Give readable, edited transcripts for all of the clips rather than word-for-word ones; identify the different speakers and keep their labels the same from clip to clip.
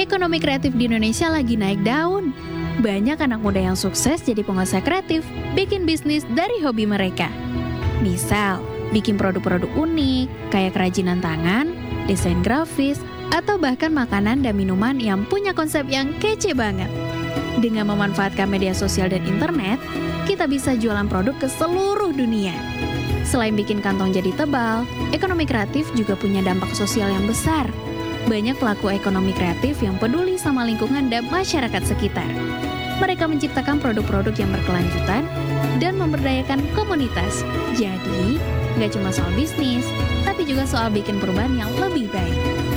Speaker 1: Ekonomi kreatif di Indonesia lagi naik daun. Banyak anak muda yang sukses jadi pengusaha kreatif, bikin bisnis dari hobi mereka. Misal, bikin produk-produk unik, kayak kerajinan tangan, desain grafis, atau bahkan makanan dan minuman yang punya konsep yang kece banget. Dengan memanfaatkan media sosial dan internet, kita bisa jualan produk ke seluruh dunia. Selain bikin kantong jadi tebal, ekonomi kreatif juga punya dampak sosial yang besar. Banyak pelaku ekonomi kreatif yang peduli sama lingkungan dan masyarakat sekitar. Mereka menciptakan produk-produk yang berkelanjutan dan memberdayakan komunitas. Jadi, nggak cuma soal bisnis, tapi juga soal bikin perubahan yang lebih baik.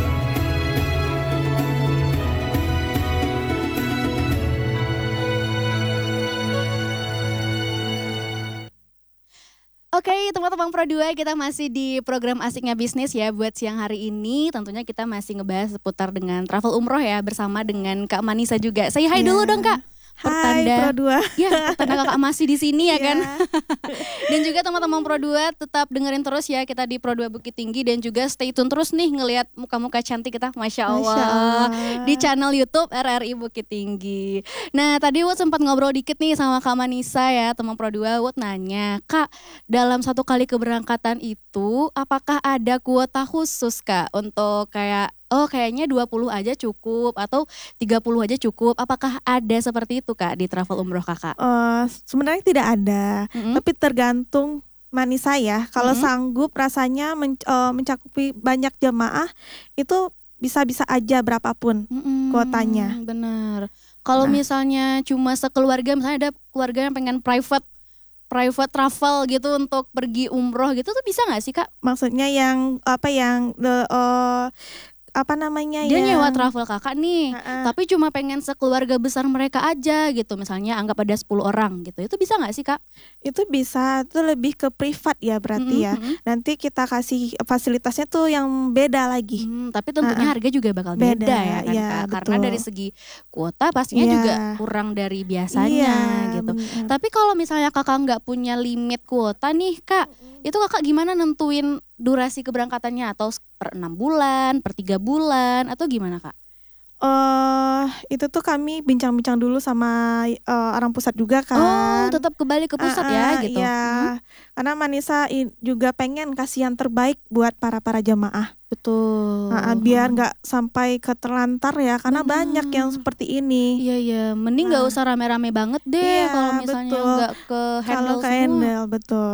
Speaker 2: Oke, teman-teman Pro 2, kita masih di program Asiknya Bisnis ya. Buat siang hari ini tentunya kita masih ngebahas seputar dengan travel umroh ya, bersama dengan Kak Manisa juga. Say hi dulu dong, Kak.
Speaker 3: Hai Pro 2.
Speaker 2: Ya, pertanda Kakak masih di sini ya kan. Dan juga teman-teman Pro 2 tetap dengerin terus ya kita di Pro 2 Bukit Tinggi, dan juga stay tune terus nih ngelihat muka-muka cantik kita, Masya Allah, di channel YouTube RRI Bukit Tinggi. Nah, tadi Wut sempat ngobrol dikit nih sama Kak Manisa ya, teman Pro 2. Wut nanya, Kak, dalam satu kali keberangkatan itu apakah ada kuota khusus Kak untuk kayak kayaknya 20 aja cukup atau 30 aja cukup. Apakah ada seperti itu Kak di travel umroh Kakak?
Speaker 3: Sebenarnya tidak ada, tapi tergantung Manisa ya. Kalau sanggup rasanya mencakupi banyak jemaah, itu bisa-bisa aja berapapun kuotanya.
Speaker 2: Benar. Kalau misalnya cuma sekeluarga, misalnya ada keluarga yang pengen private travel gitu untuk pergi umroh gitu, tuh bisa nggak sih Kak?
Speaker 3: Maksudnya yang
Speaker 2: dia nyewa travel Kakak nih, tapi cuma pengen sekeluarga besar mereka aja gitu, misalnya anggap ada 10 orang gitu, itu bisa gak sih Kak?
Speaker 3: Itu bisa, itu lebih ke privat ya berarti ya. Nanti kita kasih fasilitasnya tuh yang beda lagi.
Speaker 2: Tapi tentunya harga juga bakal beda ya kan
Speaker 3: ya,
Speaker 2: Kak,
Speaker 3: betul.
Speaker 2: karena dari segi kuota pastinya juga kurang dari biasanya gitu.
Speaker 3: Bener.
Speaker 2: Tapi kalau misalnya Kakak nggak punya limit kuota nih Kak, itu Kakak gimana nentuin durasi keberangkatannya, atau per 6 bulan, per 3 bulan, atau gimana Kak?
Speaker 3: Itu tuh kami bincang-bincang dulu sama orang pusat juga kan.
Speaker 2: Tetap kembali ke pusat ya gitu.
Speaker 3: Iya, karena Manisa juga pengen kasih yang terbaik buat para jemaah.
Speaker 2: Betul.
Speaker 3: Biar nggak sampai keterlantar ya, karena banyak yang seperti ini.
Speaker 2: Iya, mending nggak usah rame-rame banget deh kalau misalnya nggak ke handle semua.
Speaker 3: Betul.